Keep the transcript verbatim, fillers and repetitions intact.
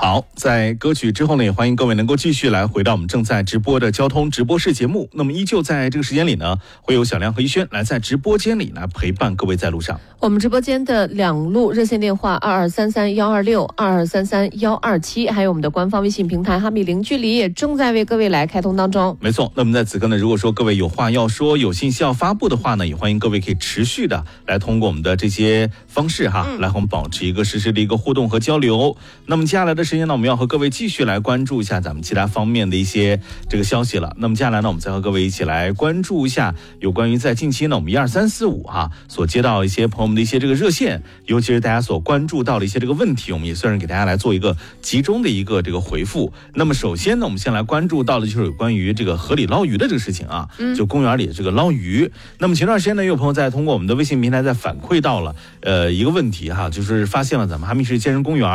好，在歌曲之后呢，也欢迎各位能够继续来回到我们正在直播的交通直播室节目。那么依旧在这个时间里呢，会有小亮和一轩来在直播间里来陪伴各位在路上。 我们直播间的两路热线电话二二三三幺二六、二二三三幺二七，还有我们的官方微信平台哈密零距离也正在为各位来开通当中。 没错，那么在此刻呢，如果说各位有话要说，有信息要发布的话呢，也欢迎各位可以持续的来通过我们的这些方式哈，嗯、来和我们保持一个实时的一个互动和交流。那么接下来的时间呢，我们要和各位继续来关注一下咱们其他方面的一些这个消息了。那么接下来呢，我们再和各位一起来关注一下有关于在近期呢，我们一二三四五哈所接到一些朋友们的一些这个热线，尤其是大家所关注到的一些这个问题，我们也算是给大家来做一个集中的一个这个回复。那么首先呢，我们先来关注到的就是有关于这个河里捞鱼的这个事情啊，嗯、就公园里这个捞鱼。那么前段时间呢，有朋友在通过我们的微信平台在反馈到了呃一个问题哈，就是发现了咱们哈密市健身公园